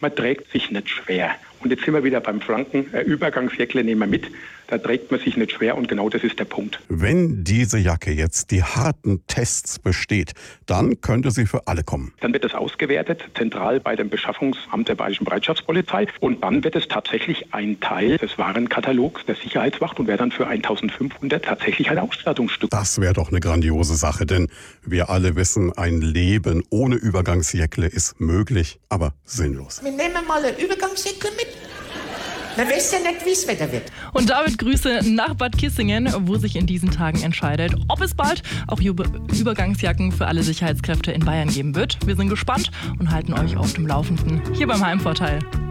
man trägt sich nicht schwer. Und jetzt sind wir wieder beim Franken, Übergangsjäckle nehmen wir mit, da trägt man sich nicht schwer und genau das ist der Punkt. Wenn diese Jacke jetzt die harten Tests besteht, dann könnte sie für alle kommen. Dann wird es ausgewertet, zentral bei dem Beschaffungsamt der Bayerischen Bereitschaftspolizei und dann wird es tatsächlich ein Teil des Warenkatalogs der Sicherheitswacht und wäre dann für 1.500 tatsächlich ein Ausstattungsstück. Das wäre doch eine grandiose Sache, denn wir alle wissen, ein Leben ohne Übergangsjäckle ist möglich, aber sinnlos. Wir nehmen mal ein Übergangsjäckle mit. Man weiß ja nicht, wie es Wetter wird. Und damit Grüße nach Bad Kissingen, wo sich in diesen Tagen entscheidet, ob es bald auch Übergangsjacken für alle Sicherheitskräfte in Bayern geben wird. Wir sind gespannt und halten euch auf dem Laufenden hier beim Heimvorteil.